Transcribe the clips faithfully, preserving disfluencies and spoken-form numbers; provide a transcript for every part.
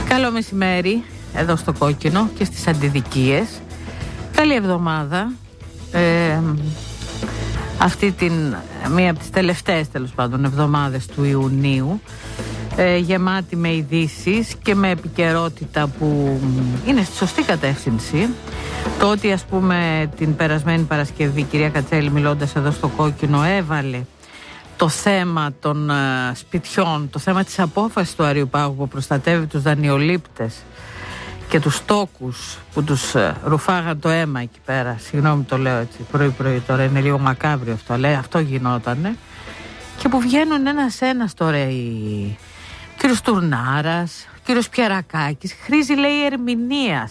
Καλό μεσημέρι εδώ στο Κόκκινο και στις Αντιδικίες. Καλή εβδομάδα. ε, Αυτή την μία από τις τελευταίες τέλος πάντων εβδομάδες του Ιουνίου, ε, γεμάτη με ειδήσεις και με επικαιρότητα που είναι στη σωστή κατεύθυνση. Το ότι ας πούμε την περασμένη Παρασκευή η κυρία Κατσέλη, μιλώντας εδώ στο Κόκκινο, έβαλε το θέμα των uh, σπιτιών, το θέμα της απόφασης του Αριουπάγου που προστατεύει τους δανειολήπτες και τους τόκους που τους uh, ρουφάγαν το αίμα εκεί πέρα. Συγγνώμη, το λέω έτσι πρωί πρωί, τώρα είναι λίγο μακάβριο αυτό, αλλά αυτό γινότανε. Και που βγαίνουν ένας-ένας τώρα οι... ο κύριος Τουρνάρας, ο κύριος Πιερακάκης. Χρήζει, λέει, ερμηνείας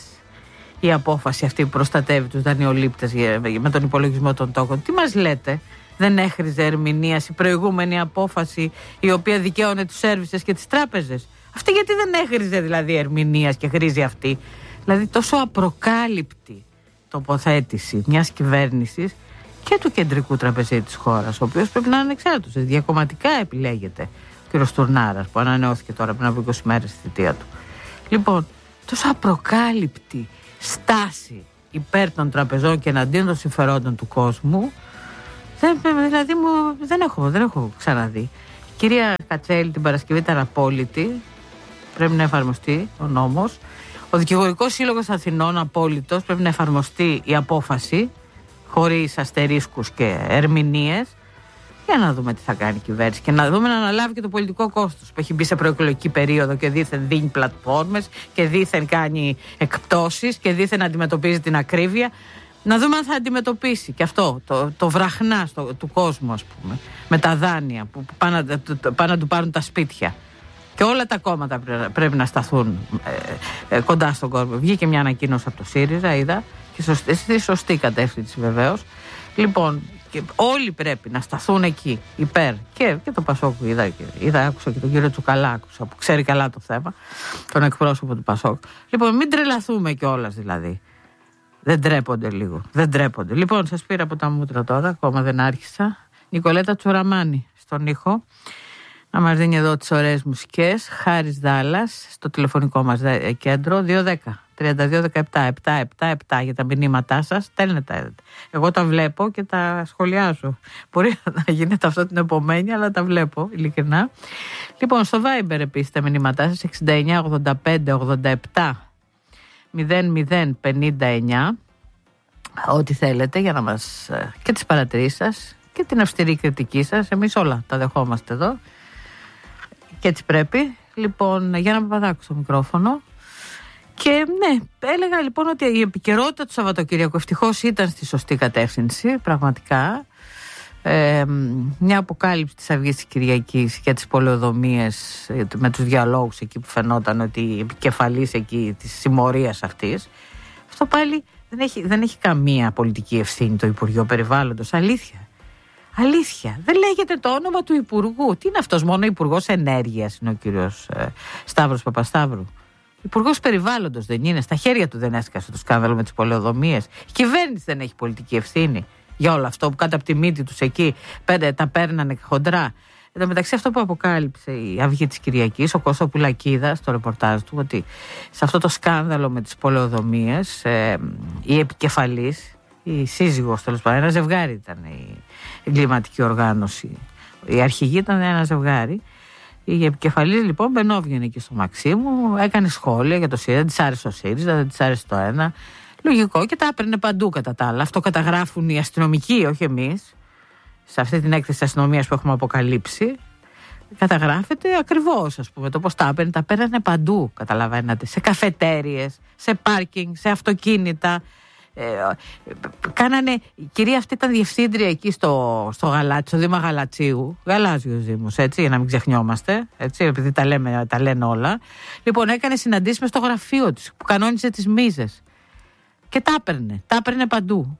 η απόφαση αυτή που προστατεύει τους δανειολήπτες με τον υπολογισμό των τόκων. Τι μας λέτε? Δεν έχριζε ερμηνείας η προηγούμενη απόφαση η οποία δικαίωνε τους σέρβισες και τις τράπεζες? Αυτή γιατί δεν έχριζε δηλαδή ερμηνείας και χρήζει αυτή? Δηλαδή τόσο απροκάλυπτη τοποθέτηση μιας κυβέρνησης και του κεντρικού τραπεζίτη της χώρας, ο οποίος πρέπει να είναι ανεξάρτητος, διακομματικά επιλέγεται, ο κ. Τουρνάρας, που ανανεώθηκε τώρα πριν από είκοσι μέρες στη θητεία του. Λοιπόν, τόσο απροκάλυπτη στάση υπέρ των τραπεζών και εναντίον των συμφερόντων του κόσμου, δεν, δηλαδή μου, δεν, έχω, δεν έχω ξαναδεί. Η κυρία Κατσέλη την Παρασκευή ήταν απόλυτη, πρέπει να εφαρμοστεί ο νόμος. Ο Δικηγορικός Σύλλογος Αθηνών απόλυτος, πρέπει να εφαρμοστεί η απόφαση χωρίς αστερίσκους και ερμηνείες, για να δούμε τι θα κάνει η κυβέρνηση και να δούμε να αναλάβει και το πολιτικό κόστος που έχει μπει σε προεκλογική περίοδο και δήθεν δίνει πλατφόρμες και δήθεν κάνει εκπτώσεις και δήθεν αντιμετωπίζει την ακρίβεια. Να δούμε αν θα αντιμετωπίσει και αυτό το, το βραχνά στο, του κόσμου, ας πούμε, με τα δάνεια που πάνε πά να του πάρουν τα σπίτια. Και όλα τα κόμματα πρέ, πρέπει να σταθούν ε, ε, κοντά στον κόσμο. Βγήκε μια ανακοίνωση από το ΣΥΡΙΖΑ, είδα, και σωστή, στη σωστή κατεύθυνση βεβαίως. Λοιπόν, και όλοι πρέπει να σταθούν εκεί υπέρ, και, και το Πασόκ είδα, είδα, άκουσα και τον κύριο Τσουκαλά, άκουσα, που ξέρει καλά το θέμα, τον εκπρόσωπο του Πασόκ. Λοιπόν, μην τρελαθούμε κιόλας δηλαδή. Δεν τρέπονται λίγο. Δεν τρέπονται. Λοιπόν, σας πήρα από τα μούτρα τώρα, ακόμα δεν άρχισα. Νικολέτα Τσουραμάνη στον ήχο. Να μας δίνει εδώ τις ωραίες μουσικές. Χάρης Δάλλας στο τηλεφωνικό μας κέντρο. δύο δέκα τριάντα δύο δεκαεπτά επτακόσια εβδομήντα επτά για τα μηνύματά σας. Στέλνετε. Εγώ τα βλέπω και τα σχολιάζω. Μπορεί να γίνεται αυτό την επομένη, αλλά τα βλέπω ειλικρινά. Λοιπόν, στο Viber επίσης τα μηνύματά σας. εξήντα εννιά ογδόντα πέντε ογδόντα επτά μηδέν μηδέν πενήντα εννιά, ό,τι θέλετε για να μας, και τις παρατηρήσεις σας και την αυστηρή κριτική σας, εμείς όλα τα δεχόμαστε εδώ και έτσι πρέπει. Λοιπόν, Γιάννα Παπαδάκου στο μικρόφωνο. Και ναι, έλεγα λοιπόν ότι η επικαιρότητα του Σαββατοκύριακου ευτυχώς ήταν στη σωστή κατεύθυνση, πραγματικά. Ε, μια αποκάλυψη της Αυγής της Κυριακής για τις πολεοδομίες, με τους διαλόγους εκεί που φαινόταν ότι η επικεφαλής εκεί της συμμορίας αυτής, αυτό πάλι δεν έχει, δεν έχει καμία πολιτική ευθύνη το Υπουργείο Περιβάλλοντος. Αλήθεια. Αλήθεια. Δεν λέγεται το όνομα του Υπουργού. Τι είναι αυτός? Μόνο Υπουργός Ενέργειας είναι ο κύριος ε, Σταύρος Παπασταύρου. Υπουργός Περιβάλλοντος δεν είναι? Στα χέρια του δεν έσκασε το σκάνδαλο με τις πολεοδομίες? Η κυβέρνηση δεν έχει πολιτική ευθύνη για όλο αυτό που κάτω από τη μύτη τους εκεί τα παίρνανε χοντρά? Εν τω μεταξύ, αυτό που αποκάλυψε η Αυγή της Κυριακής, ο Κώστας Πουλακίδας στο ρεπορτάζ του, ότι σε αυτό το σκάνδαλο με τις πολεοδομίες, ε, η επικεφαλής, η σύζυγος τέλος πάντων, ένα ζευγάρι ήταν η εγκληματική οργάνωση. Η αρχηγή ήταν ένα ζευγάρι. Η επικεφαλής λοιπόν μπαινόβγαινε εκεί στο Μαξίμου, έκανε σχόλια για το ΣΥΡΙΖΑ, δεν της άρεσε ο ΣΥΡΙΖΑ, δεν της άρεσε το ένα. Λογικό, και τα έπαιρνε παντού κατά τα άλλα. Αυτό καταγράφουν οι αστυνομικοί, όχι εμείς. Σε αυτή την έκθεση της αστυνομίας που έχουμε αποκαλύψει, καταγράφεται ακριβώς, ας πούμε, το πώς τα έπαιρνε. Τα παίρνανε παντού, καταλαβαίνετε. Σε καφετέριες, σε πάρκινγκ, σε αυτοκίνητα. Ε, κάνανε, η κυρία αυτή ήταν διευθύντρια εκεί στο, στο Γαλάτσι, στο Δήμα Γαλατσίου, γαλάζιος Δήμος, έτσι, για να μην ξεχνιόμαστε, έτσι, επειδή τα, λέμε, τα λένε όλα. Λοιπόν, έκανε συναντήσεις μες στο γραφείο της, που κανόνιζε τις μίζες. Και τα έπαιρνε, τα έπαιρνε παντού.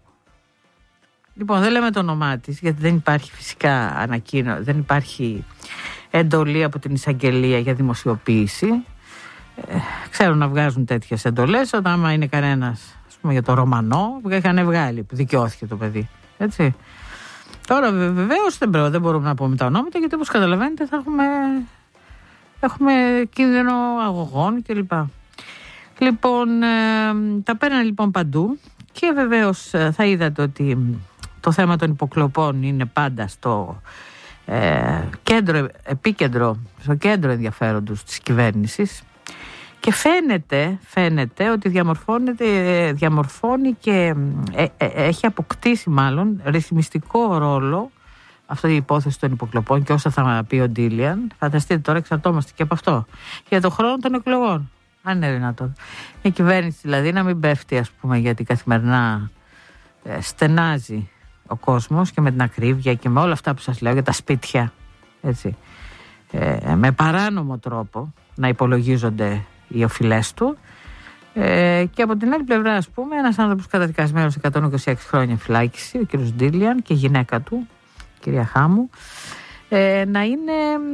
Λοιπόν, δεν λέμε το όνομά της, γιατί δεν υπάρχει φυσικά ανακοίνωση, δεν υπάρχει εντολή από την εισαγγελία για δημοσιοποίηση. Ε, ξέρω να βγάζουν τέτοιες εντολές όταν άμα είναι κανένας, ας πούμε, για το Ρωμανό που είχαν βγάλει, που δικαιώθηκε το παιδί. Έτσι. Τώρα βεβαίως δεν, δεν μπορούμε να πούμε τα ονόματα, γιατί όπως καταλαβαίνετε θα έχουμε έχουμε κίνδυνο αγωγών κλπ. Λοιπόν, ε, τα παίρνανε λοιπόν παντού και βεβαίως θα είδατε ότι το θέμα των υποκλοπών είναι πάντα στο ε, κέντρο, επίκεντρο, στο κέντρο ενδιαφέροντος της κυβέρνησης και φαίνεται, φαίνεται ότι διαμορφώνεται, διαμορφώνει και ε, ε, έχει αποκτήσει μάλλον ρυθμιστικό ρόλο αυτή η υπόθεση των υποκλοπών και όσα θα πει ο Ντίλιαν. Φανταστείτε τώρα, εξαρτώμαστε και από αυτό για το χρόνο των εκλογών. Αν είναι δυνατόν. Η κυβέρνηση δηλαδή να μην πέφτει, ας πούμε, γιατί καθημερινά ε, στενάζει ο κόσμος και με την ακρίβεια και με όλα αυτά που σας λέω για τα σπίτια, έτσι, ε, με παράνομο τρόπο να υπολογίζονται οι οφειλές του, ε, και από την άλλη πλευρά, ας πούμε, ένας άνθρωπος καταδικασμένος εκατόν είκοσι έξι χρόνια φυλάκιση, ο κ. Ντίλιαν, και η γυναίκα του, η κυρία Χάμου, ε, να είναι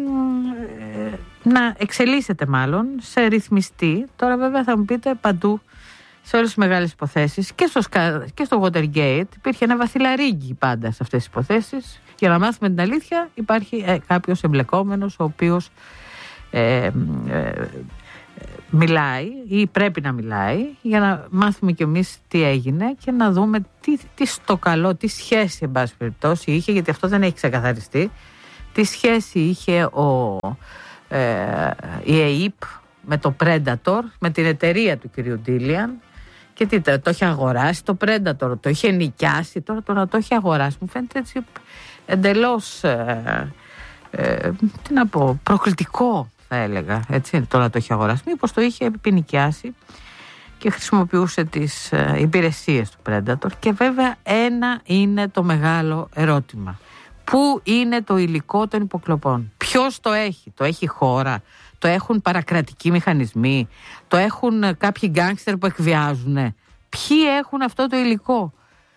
ε, να εξελίσσεται μάλλον σε ρυθμιστή. Τώρα βέβαια θα μου πείτε παντού σε όλες τις μεγάλες υποθέσεις και στο, και στο Watergate υπήρχε ένα βαθυλαρίγκι πάντα σε αυτές τις υποθέσεις. Για να μάθουμε την αλήθεια υπάρχει ε, κάποιος εμπλεκόμενος ο οποίος ε, ε, ε, μιλάει ή πρέπει να μιλάει για να μάθουμε κι εμείς τι έγινε και να δούμε τι, τι στο καλό, τι σχέση εν πάση περιπτώσει είχε, γιατί αυτό δεν έχει ξεκαθαριστεί, τι σχέση είχε ο, ε, η ΕΕΠ με το Predator, με την εταιρεία του κυρίου Ντίλιαν, και τι, το, το είχε αγοράσει το Predator, το είχε νοικιάσει, τώρα το να το είχε αγοράσει μου φαίνεται έτσι εντελώς ε, ε, τι να πω, προκλητικό θα έλεγα, έτσι, τώρα το είχε αγοράσει. Μήπως το είχε επινοικιάσει και χρησιμοποιούσε τις ε, υπηρεσίες του Predator. Και βέβαια ένα είναι το μεγάλο ερώτημα. Πού είναι το υλικό των υποκλοπών? Ποιος το έχει? Το έχει η χώρα? Το έχουν παρακρατικοί μηχανισμοί? Το έχουν κάποιοι γκάνγκστερ που εκβιάζουν? Ποιοι έχουν αυτό το υλικό?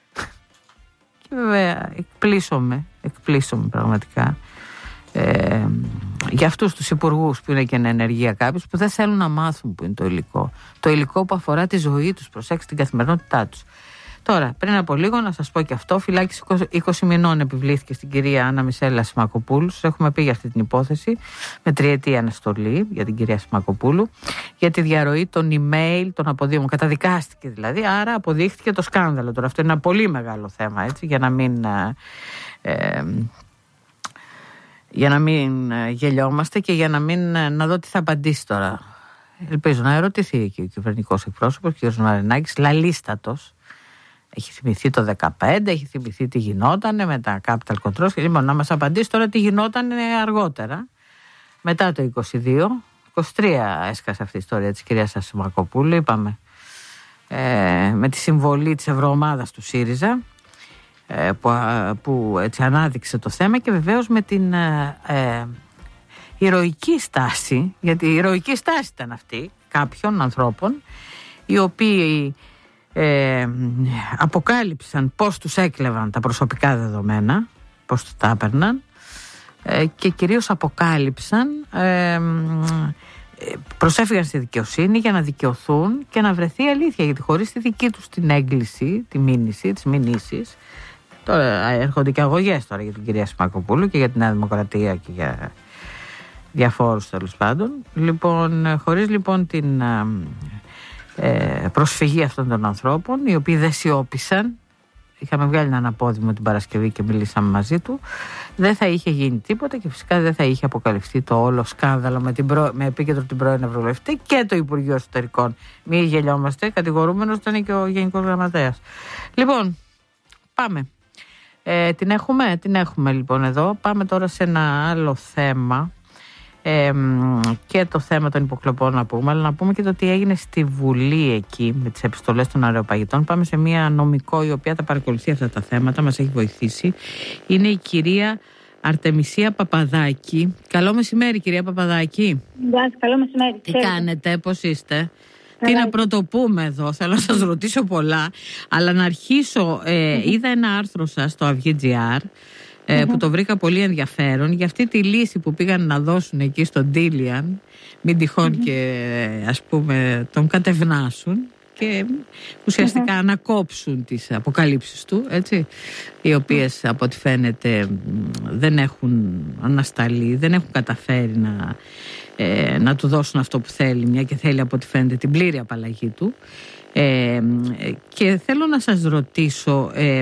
Και βέβαια εκπλήσωμαι, εκπλήσωμαι πραγματικά ε, για αυτούς τους υπουργούς που είναι και εν ενεργεία κάποιους που δεν θέλουν να μάθουν που είναι το υλικό. Το υλικό που αφορά τη ζωή τους, προσέξτε, την καθημερινότητά τους. Τώρα, πριν από λίγο να σας πω και αυτό, φυλάκιση είκοσι μηνών επιβλήθηκε στην κυρία Άννα Μισέλα Σιμακοπούλου. Έχουμε πει για αυτή την υπόθεση, με τριετή αναστολή για την κυρία Σιμακοπούλου, για τη διαρροή των email των αποδείων. Καταδικάστηκε δηλαδή, άρα αποδείχθηκε το σκάνδαλο. Τώρα αυτό είναι ένα πολύ μεγάλο θέμα, έτσι, για να μην... Ε, για να μην γελιόμαστε και για να μην... να δω τι θα απαντήσει τώρα. Ελπίζω να ερωτηθεί και ο κυβερνητικός εκπρόσωπος, ο κ. Μαρινάκης, λαλίστατος. Έχει θυμηθεί το δεκαπέντε, έχει θυμηθεί τι γινότανε με τα capital controls. Και λοιπόν, να μας απαντήσει τώρα τι γινότανε αργότερα, μετά το είκοσι δύο. είκοσι τρία έσκασε αυτή η ιστορία της κυρίας Σιμακοπούλου, είπαμε, ε, με τη συμβολή της Ευρωομάδας του ΣΥΡΙΖΑ, ε, που, που έτσι ανάδειξε το θέμα, και βεβαίως με την ε, ε, ηρωική στάση, γιατί η ηρωική στάση ήταν αυτή κάποιων ανθρώπων, οι οποίοι Ε, αποκάλυψαν πώς τους έκλεβαν τα προσωπικά δεδομένα, πώς τους τα έπαιρναν, ε, και κυρίως αποκάλυψαν, ε, προσέφυγαν στη δικαιοσύνη για να δικαιωθούν και να βρεθεί αλήθεια, γιατί χωρίς τη δική τους την έγκληση, τη μήνυση, τις μηνύσεις, τώρα έρχονται και αγωγές τώρα για την κυρία Σιμακοπούλου και για την Νέα Δημοκρατία και για διαφόρους τέλος πάντων. Λοιπόν, χωρίς λοιπόν την Ε, προσφυγή αυτών των ανθρώπων, οι οποίοι δεν σιώπησαν, είχαμε βγάλει έναν απόδημο την Παρασκευή και μιλήσαμε μαζί του, δεν θα είχε γίνει τίποτα και φυσικά δεν θα είχε αποκαλυφθεί το όλο σκάνδαλο με, την προ... με επίκεντρο την πρώην Ευρωβουλευτή και το Υπουργείο Εσωτερικών. Μην γελιόμαστε, κατηγορούμενος ήταν και ο Γενικός Γραμματέας. Λοιπόν, πάμε. Ε, την έχουμε, την έχουμε λοιπόν εδώ. Πάμε τώρα σε ένα άλλο θέμα. Ε, και το θέμα των υποκλοπών να πούμε, αλλά να πούμε και το τι έγινε στη Βουλή εκεί με τις επιστολές των αεροπαγητών. Πάμε σε μια νομικό η οποία τα παρακολουθεί αυτά τα θέματα, μας έχει βοηθήσει. Είναι η κυρία Αρτεμισία Παπαδάκη. Καλό μεσημέρι, κυρία Παπαδάκη. Γεια σας, καλό μεσημέρι. Τι κάνετε, πώς είστε? Τι να πρωτοπούμε εδώ, θέλω να σας ρωτήσω πολλά, αλλά να αρχίσω, ε, mm-hmm. είδα ένα άρθρο σας στο Αυγή.gr, Ε, mm-hmm. που το βρήκα πολύ ενδιαφέρον, για αυτή τη λύση που πήγαν να δώσουν εκεί στον Ντίλιαν, μην τυχόν mm-hmm. και ας πούμε τον κατευνάσουν, και ουσιαστικά mm-hmm. ανακόψουν τις αποκαλύψεις του, έτσι, οι οποίες mm. από ό,τι φαίνεται δεν έχουν ανασταλεί, δεν έχουν καταφέρει να, ε, να του δώσουν αυτό που θέλει, μια και θέλει από ό,τι φαίνεται την πλήρη απαλλαγή του. Ε, και θέλω να σας ρωτήσω, ε,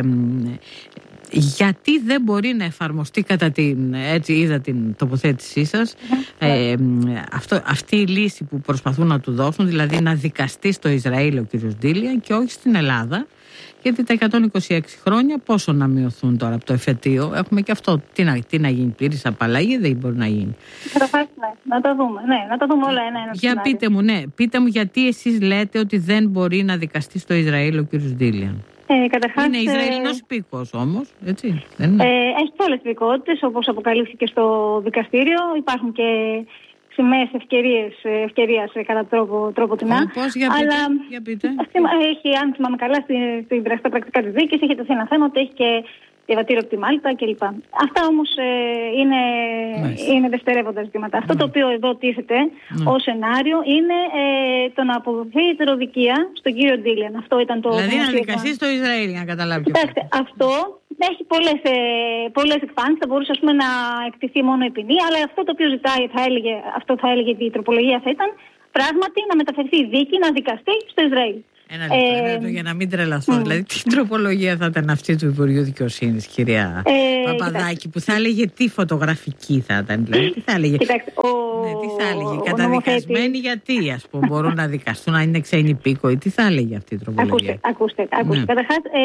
γιατί δεν μπορεί να εφαρμοστεί κατά την, έτσι είδα την τοποθέτησή σας, ε, αυτό, αυτή η λύση που προσπαθούν να του δώσουν, δηλαδή να δικαστεί στο Ισραήλ ο κ. Ντίλιαν και όχι στην Ελλάδα, γιατί τα εκατόν είκοσι έξι χρόνια πόσο να μειωθούν τώρα από το εφετείο, έχουμε και αυτό, τι να, τι να γίνει, πλήρης απαλλαγή δεν μπορεί να γίνει. Καταρχάς, ναι, να τα δούμε, ναι, να τα δούμε όλα ένα-ένα. Για πείτε μου, ναι, πείτε μου γιατί εσείς λέτε ότι δεν μπορεί να δικαστεί στο Ισραήλ ο κ. Ντίλιαν. Ε, καταρχάς, είναι Ισραηλινός υπήκοος όμως, έτσι, δεν είναι? Ε, έχει και άλλες υπηκότητες, όπως αποκαλύφθηκε στο δικαστήριο. Υπάρχουν και σημαίες ευκαιρίες, ευκαιρίας κατά τρόπο, τρόπο τεινά. Πώς, για πείτε, αλλά για πείτε. Έχει, αν θυμάμαι καλά, στα πρακτικά της δίκης, έχει τεθεί ένα θέμα ότι έχει και διαβατήριο από τη Μάλτα κλπ. Αυτά όμως ε, είναι, είναι δευτερεύοντα ζητήματα. Αυτό το οποίο εδώ τίθεται mm. ως σενάριο είναι ε, το να αποδοθεί η τεροδικία στον κύριο Ντίλιαν. Αυτό ήταν το. Δηλαδή να δικαστεί στο Ισραήλ, για να καταλάβει. Κοιτάξτε, αυτό έχει πολλές, ε, πολλές εκφάνσεις. Θα μπορούσε, ας πούμε, να εκτιθεί μόνο η ποινή, αλλά αυτό το οποίο ζητάει, θα έλεγε, αυτό θα έλεγε η τροπολογία, θα ήταν πράγματι να μεταφερθεί η δίκη, να δικαστεί στο Ισραήλ. Ένα λεπτό, ε, ένα λεπτό για να μην τρελαθώ. Mm. Δηλαδή, τι τροπολογία θα ήταν αυτή του Υπουργείου Δικαιοσύνης, κυρία ε, Παπαδάκη, κοιτάξτε. Που θα έλεγε τι φωτογραφική θα ήταν, δηλαδή, τι θα έλεγε. Κοιτάξτε, ο, ναι, τι θα έλεγε, καταδικασμένοι γιατί, ας πούμε, μπορούν να δικαστούν, αν είναι ξένοι υπήκοοι, τι θα έλεγε αυτή η τροπολογία. Ακούστε, ακούστε, ακούστε. Ναι. Καταρχάς, ε,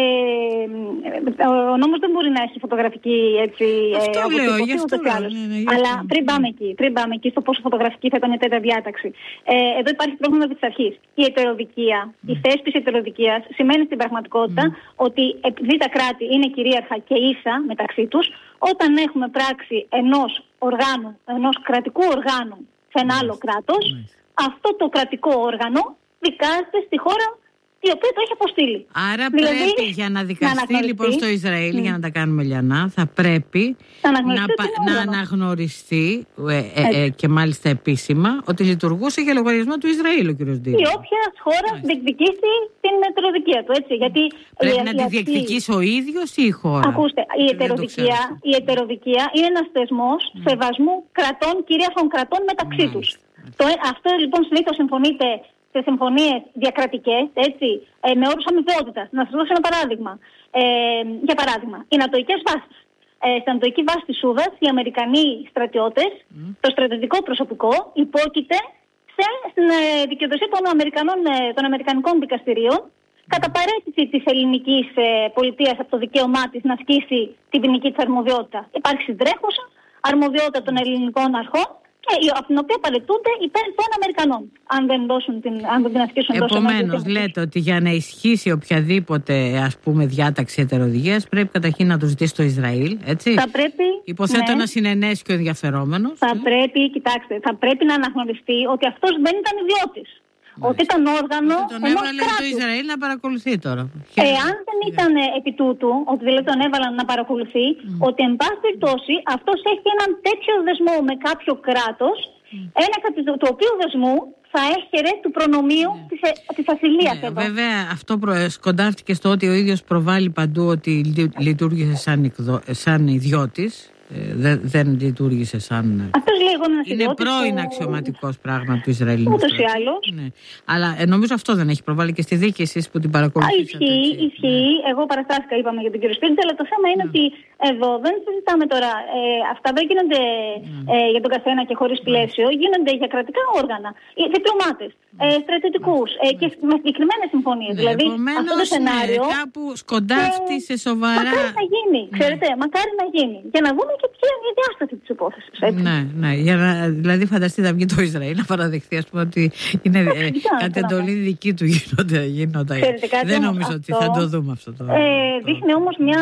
ο νόμος δεν μπορεί να έχει φωτογραφική έτσι. Αυτό ε, λέω, γι' αυτό λέω. Ναι, ναι, αλλά ναι. πριν πάμε εκεί, πριν πάμε εκεί στο πόσο φωτογραφική θα ήταν η τέτοια διάταξη. Ε, εδώ υπάρχει πρόβλημα της αρχής. Η ετεροδικία, mm. η θέσπιση ετεροδικίας σημαίνει στην πραγματικότητα mm. ότι επειδή τα κράτη είναι κυρίαρχα και ίσα μεταξύ τους, όταν έχουμε πράξη ενός οργάνου, ενός κρατικού οργάνου σε ένα mm. άλλο κράτος, mm. αυτό το κρατικό όργανο δικάζεται στη χώρα η οποία το έχει αποστείλει. Άρα δηλαδή, πρέπει για να δικαστεί να λοιπόν στο Ισραήλ, mm. για να τα κάνουμε λιανά, θα πρέπει να, να αναγνωριστεί ε, ε, ε, και μάλιστα επίσημα ότι λειτουργούσε για λογαριασμό του Ισραήλ ο κ. Ντίλιαν. Η όποια χώρα διεκδικήσει την ετεροδικία του, έτσι. Γιατί πρέπει η, να η, τη η, διεκδικήσει ο ίδιος ή η χώρα. Ακούστε, η ετεροδικία, η ετεροδικία είναι ένας θεσμός mm. σεβασμού κρατών, κυρίαρχων κρατών μεταξύ mm. τους. Το, αυτό λοιπόν συνήθως συμφωνείται σε συμφωνίες διακρατικές, έτσι, ε, με όρους αμοιβαιότητας. Να σας δώσω ένα παράδειγμα. Ε, για παράδειγμα, οι νατοικές βάσεις. Ε, στην νατοική βάση της Σούδας, οι Αμερικανοί στρατιώτες, mm. το στρατιωτικό προσωπικό, υπόκειται σε, στην ε, δικαιοδοσία των, Αμερικανών, ε, των Αμερικανικών δικαστηρίων, mm. κατά παρέτηση της ελληνικής ε, πολιτείας από το δικαίωμά της να ασκήσει την ποινική της αρμοδιότητα. Υπάρχει συντρέχουσα αρμοδιότητα των ελληνικών αρχών, από την οποία παρετούνται υπέρ των Αμερικανών, αν δεν δώσουν την, αν δεν την ασκήσουν. Επομένως, λέτε ότι για να ισχύσει οποιαδήποτε, ας πούμε, διάταξη ετεροδικίας, πρέπει καταρχήν να το ζητήσει το Ισραήλ, έτσι. Θα πρέπει, υποθέτω ναι, να συνενέσει και ο ενδιαφερόμενος. Θα ε? πρέπει, κοιτάξτε, θα πρέπει να αναγνωριστεί ότι αυτός δεν ήταν ιδιώτης. Ότι ήταν όργανο ενός κράτους. Το Ισραήλ να παρακολουθεί τώρα. Εάν δεν ήταν επί τούτου, ότι δηλαδή τον έβαλαν να παρακολουθεί, mm. ότι εν πάση περιπτώσει αυτός έχει έναν τέτοιο δεσμό με κάποιο κράτος, mm. ένα του οποίου δεσμού θα έχερε του προνομίου mm. της, της ασυλίας ναι, εδώ. Βέβαια, αυτό σκοντάφτηκε στο ότι ο ίδιος προβάλλει παντού ότι λειτουργήσε σαν, σαν ιδιώτης. Ε, δεν, δεν λειτουργήσε σαν. Αυτός λίγο είναι πρώην που... αξιωματικός πράγμα του Ισραηλινού. Ούτως ή άλλως. Ναι. Αλλά ε, νομίζω αυτό δεν έχει προβάλει και στη δίκη εσείς που την παρακολουθήσατε. Ισχύει, ισχύει. Εγώ παραστάθηκα, είπαμε για τον κύριο Σπίρτζα, αλλά το θέμα είναι ναι. ότι εδώ δεν συζητάμε τώρα. Ε, αυτά δεν γίνονται ναι. ε, για τον καθένα και χωρίς πλαίσιο. Ναι. Γίνονται για κρατικά όργανα. Διπλωμάτες, ναι. ε, στρατιωτικούς ναι. ε, και με συγκεκριμένες συμφωνίες. Ναι. Δηλαδή αυτό το σενάριο. Ναι, κάπου σκοντάφτει σε σοβαρά. Μακάρι να γίνει. Ναι. Ξέρετε, μακάρι να γίνει. Για να δούμε και ποια είναι η διάσταση της υπόθεσης. Ναι, ναι. Για να, δηλαδή, φανταστείτε να βγει το Ισραήλ να παραδεχθεί, ας πούμε, ότι είναι ε, κατ' εντολή δική του γίνονται. γίνονται. Δεν νομίζω ότι θα το δούμε αυτό το. Ε, δείχνει όμως μια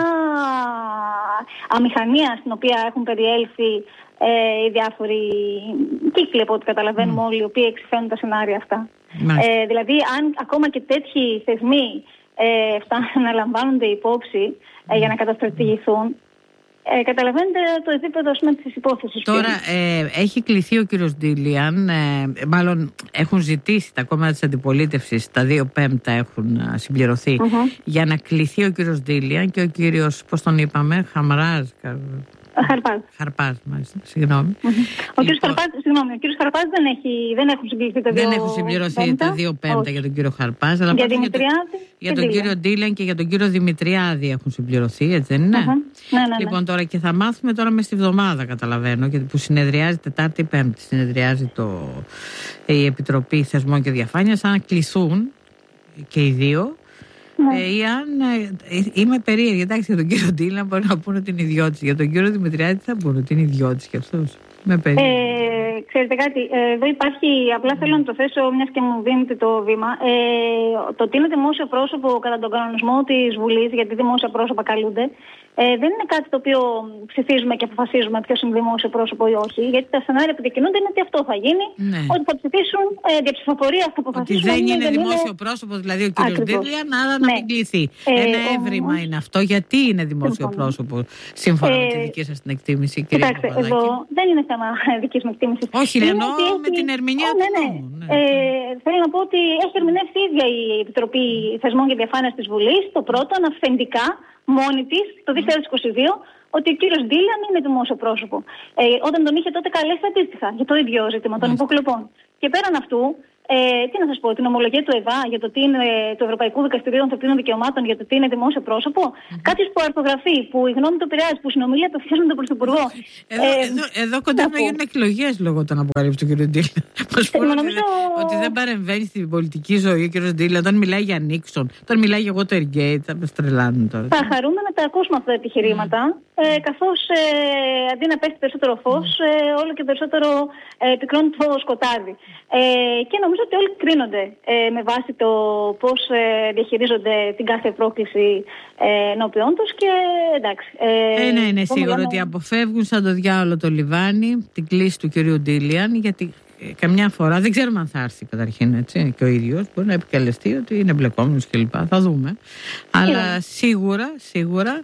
αμηχανία στην οποία έχουν περιέλθει ε, οι διάφοροι κύκλοι, από ό,τι καταλαβαίνουμε mm. όλοι, οι οποίοι εξηφαίνουν τα σενάρια αυτά. Ε, δηλαδή, αν ακόμα και τέτοιοι θεσμοί ε, φτάνουν να λαμβάνονται υπόψη ε, για να καταστρατηγηθούν, Ε, καταλαβαίνετε το επίπεδο της υπόθεσης. Τώρα ε, έχει κληθεί ο κύριος Ντίλιαν, ε, μάλλον έχουν ζητήσει τα κόμματα της αντιπολίτευσης, τα δύο πέμπτα έχουν συμπληρωθεί, mm-hmm. για να κληθεί ο κύριος Ντίλιαν και ο κύριος, πώς τον είπαμε, Χαμράζ. Χαρπάζ. Χαρπάζ, μάλιστα. Συγγνώμη. Mm-hmm. Ο κύριος Χαρπάζ, συγγνώμη, ο κύριος Χαρπάζ δεν, έχει, δεν έχουν συμπληρωθεί τα δύο πέμπτα. Δεν έχουν συμπληρωθεί τα δύο πέμπτα για τον κύριο Χαρπάζ. Αλλά για, για, το, για τον κύριο Ντίλιαν και για τον κύριο Δημητριάδη έχουν συμπληρωθεί, έτσι δεν είναι? Mm-hmm. Ναι, ναι, ναι. Λοιπόν, τώρα και θα μάθουμε τώρα μες στη βδομάδα, καταλαβαίνω, γιατί που συνεδριάζει Τετάρτη Πέμπτη, συνεδριάζει το, η Επιτροπή Θεσμών και Διαφάνειας, αν κληθούν και οι δύο. Ναι. Ε, ή αν, ε, είμαι περίεργη, εντάξει, για τον κύριο Ντίλιαν μπορεί να πούνε ότι είναι ιδιώτης. Για τον κύριο Δημητριάδη τι θα πούνε, ότι είναι ιδιώτης και αυτός? Είμαι περίεργη. Ε, ξέρετε κάτι, ε, εδώ υπάρχει, απλά θέλω να το θέσω μιας και μου δίνετε το βήμα. Ε, το ότι είναι δημόσιο πρόσωπο κατά τον κανονισμό της Βουλής, γιατί δημόσια πρόσωπα καλούνται, ε, δεν είναι κάτι το οποίο ψηφίζουμε και αποφασίζουμε ποιος είναι δημόσιο πρόσωπο ή όχι. Γιατί τα σενάρια που διακινούνται είναι ότι αυτό θα γίνει. Ναι. Ότι θα ψηφίσουν, ε, διαψηφοφορία θα αποφασίσουν. Ότι δεν είναι, είναι δημόσιο είναι... πρόσωπο, δηλαδή ο κύριος Ντίλιαν, άρα να ναι. μην κληθεί. Ε, Ένα ε, έβριμα όμως... είναι αυτό. Γιατί είναι δημόσιο λοιπόν. πρόσωπο, σύμφωνα ε, με τη δική σας την εκτίμηση, κυρία Κοιτάξτε, εδώ δεν είναι θέμα δική μου εκτίμηση. Όχι, εννοώ με την ερμηνεία του νόμου. Θέλω να πω ότι έχει ερμηνεύσει η ίδια η Επιτροπή Θεσμών και Διαφάνειας της Βουλής το πρώτο αυθεντικά μόνη της το δύο χιλιάδες είκοσι δύο ότι ο κύριος Ντίλιαν είναι δημόσιο πρόσωπο. Ε, όταν τον είχε τότε καλέσει αντίστοιχα για το ίδιο ζήτημα των υποκλοπών. Και πέραν αυτού, ε, τι να σας πω, την ομολογία του ΕΒΑ για το τι είναι του Ευρωπαϊκού Δικαστηρίου Ανθρωπίνων Δικαιωμάτων για το τι είναι δημόσιο πρόσωπο. Mm-hmm. Κάποιος που αρθογραφεί, που η γνώμη του επηρεάζει, που συνομιλεί απευθείας με τον Πρωθυπουργό. Εδώ, ε, εδώ, εδώ κοντά να γίνουν εκλογές λόγω των αποκαλύψεων του κ. Ντίλιαν. Πώς πω, νομίζω... ότι δεν παρεμβαίνει στην πολιτική ζωή ο κ. Ντίλιαν, όταν μιλάει για Νίξον, όταν μιλάει για Watergate, θα με στρελάνουν τώρα. Θα χαρούμε να τα ακούσουμε αυτά τα επιχειρήματα, mm. ε, καθώς ε, αντί να πέσει περισσότερο φως, mm. ε, όλο και περισσότερο ε, πυκνώνει το σκοτάδι. Ε, και νομίζω ότι όλοι κρίνονται ε, με βάση το πώς ε, διαχειρίζονται την κάθε πρόκληση ε, ενώπιόν τους και εντάξει. Ε, Ένα είναι σίγουρο ότι αποφεύγουν σαν το διάολο το λιβάνι την κλίση του κυρίου Ντίλιαν, γιατί ε, καμιά φορά δεν ξέρουμε αν θα έρθει καταρχήν, έτσι, και ο ίδιος μπορεί να επικαλεστεί ότι είναι μπλεκόμενος κλπ. Θα δούμε. Αλλά σίγουρα, σίγουρα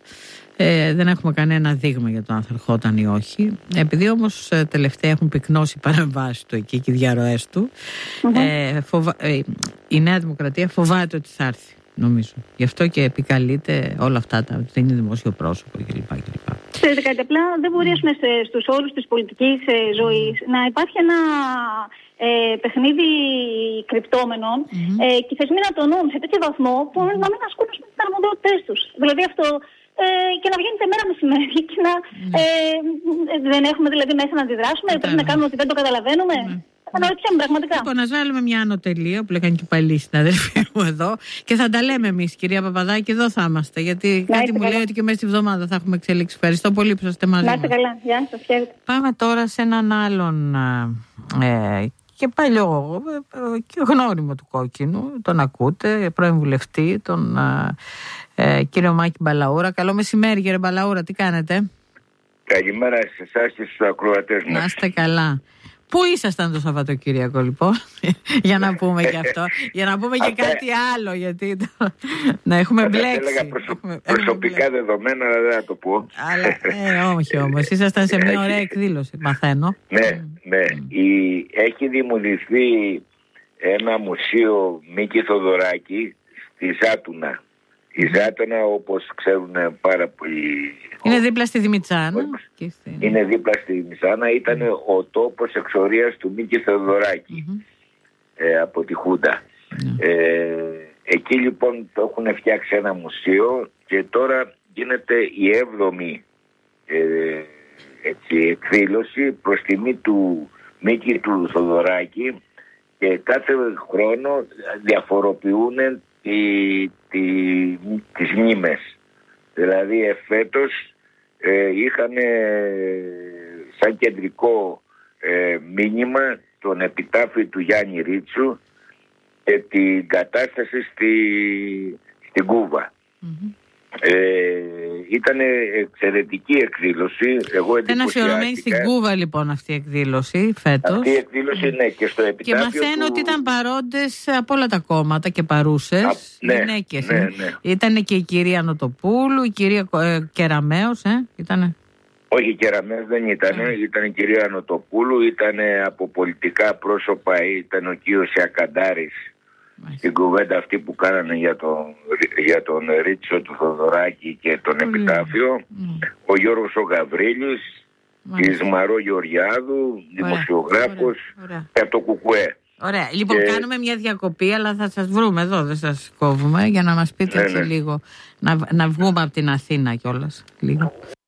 Ε, δεν έχουμε κανένα δείγμα για το αν θα ερχόταν ή όχι. Επειδή όμως ε, τελευταία έχουν πυκνώσει παρεμβάσεις του εκεί και οι διαρροές του, mm-hmm. ε, φοβα... ε, η Νέα Δημοκρατία φοβάται ότι θα έρθει, νομίζω. Γι' αυτό και επικαλείται όλα αυτά, τα, ότι δεν είναι δημόσιο πρόσωπο κλπ. Ξέρετε κάτι, απλά δεν μπορεί mm. στους όρους της πολιτικής ε, ζωής να υπάρχει ένα ε, παιχνίδι κρυπτόμενων mm-hmm. ε, και θεσμοί να τονούν σε τέτοιο βαθμό που mm-hmm. να μην ασκούν τις αρμοδιότητες τους. Δηλαδή αυτό... Ε, και να βγαίνετε μέρα μεσημέρι και να mm. ε, δεν έχουμε δηλαδή μέσα να αντιδράσουμε, πρέπει να κάνουμε ότι δεν το καταλαβαίνουμε. Mm. Αναρωτιέμαι πραγματικά. Λοιπόν, ας βάλουμε μια ανωτελεία που λέγανε και πάλι οι συναδελφοί μου εδώ και θα τα λέμε εμείς, κυρία Παπαδάκη, εδώ θα είμαστε. Γιατί να κάτι μου καλά. Λέει ότι και μέσα στη βδομάδα θα έχουμε εξελίξει. Ευχαριστώ πολύ που είστε μαζί μας. Να είστε καλά. Γεια σας. Χαίρετε. Πάμε τώρα σε έναν άλλον ε, και παλιό και γνώριμο του Κόκκινου. Τον ακούτε, πρώην βουλευτή, τον ε, κύριο Μάκη Μπαλαούρα. Καλό μεσημέρι, κύριε Μπαλαούρα, τι κάνετε? Καλημέρα σε εσάς και στους ακροατές μας. Να είστε καλά. Πού ήσασταν το Σαββατοκύριακο, λοιπόν, για να πούμε και αυτό, για να πούμε και κάτι άλλο, γιατί το... να έχουμε μπλέξει. Έλεγα προσω... έχουμε... προσωπικά έχουμε... δεδομένα, αλλά δεν θα το πω. Αλλά, ε, όχι όμως, ήσασταν σε μια ωραία εκδήλωση, μαθαίνω. Ναι, ναι. Mm. Η... έχει δημιουργηθεί ένα μουσείο Μίκη Θοδωράκη στη Ζάτουνα. Η Ζάτουνα, όπως ξέρουν πάρα πολλοί... Είναι δίπλα στη Δημητσάνα. Είναι δίπλα στη Δημητσάνα. Ήταν mm. ο τόπος εξορίας του Μίκη Θεοδωράκη mm-hmm. ε, από τη Χούντα. Mm. Ε, εκεί λοιπόν το έχουν φτιάξει ένα μουσείο και τώρα γίνεται η έβδομη ε, έτσι, εκδήλωση προς τιμή του Μίκη του Θοδωράκη και κάθε χρόνο διαφοροποιούν τη, τη, τις μνήμες. Δηλαδή εφέτος ε, είχαν ε, σαν κεντρικό ε, μήνυμα τον επιτάφιο του Γιάννη Ρίτσου και την κατάσταση στη, στην Κούβα. Mm-hmm. Ε, ήταν εξαιρετική εκδήλωση. Εγώ ήταν αφιερωμένη στην Κούβα λοιπόν αυτή η εκδήλωση φέτος. Αυτή η εκδήλωση είναι και στο επιτάφιο. Και μαθαίνω του... ότι ήταν παρόντες από όλα τα κόμματα και παρούσες. Α, ναι, γυναίκες. Ναι, ναι. Ήταν και η κυρία Νοτοπούλου, η κυρία ε, Κεραμέως, ε, ήτανε. Όχι, Κεραμέας δεν ήταν, mm. ήταν η κυρία Ανωτοπούλου, ήταν από πολιτικά πρόσωπα, ήταν ο κύριος Σιακαντάρης mm. στην κουβέντα αυτή που κάνανε για τον, για τον Ρίτσο του Θοδωράκη και τον mm. επιτάφιο, mm. ο Γιώργος ο Γαβρίλης, mm. η Σμαρό Γεωργιάδου, δημοσιογράφος, και από το Κουκουέ. Ωραία. Λοιπόν, και... κάνουμε μια διακοπή, αλλά θα σας βρούμε εδώ, δεν σας κόβουμε, για να μας πείτε ναι, ναι. λίγο, να, να βγούμε από την Αθήνα κιόλας λίγο.